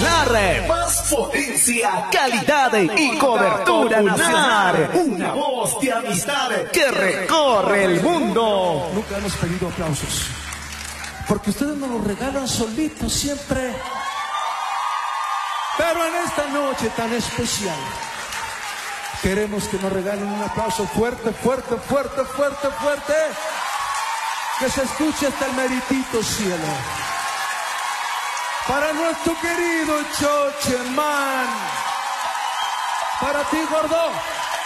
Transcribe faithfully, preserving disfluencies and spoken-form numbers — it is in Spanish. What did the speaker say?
popular, más potencia, calidad y cobertura nacional. Una voz de amistad que recorre el mundo. Nunca hemos pedido aplausos, porque ustedes nos los regalan solitos siempre. Pero en esta noche tan especial, queremos que nos regalen un aplauso fuerte, fuerte, fuerte, fuerte, fuerte. Que se escuche hasta el meritito cielo. Para nuestro querido Chocheman. Para ti, gordo.